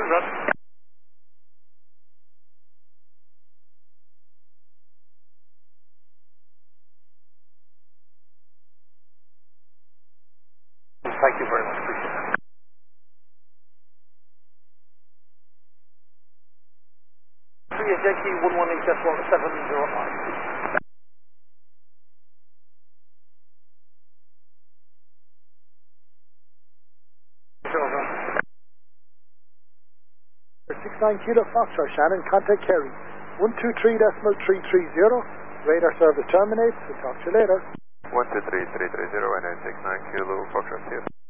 Roger. Thank you very much. Appreciate it. Yankee 118S1705. 69 Kilo Foxtrot, Shannon, contact Kerry. 123.330. Radar service terminates. We'll talk to you later. 123.330 and 69 Kilo Foxtrot, see you.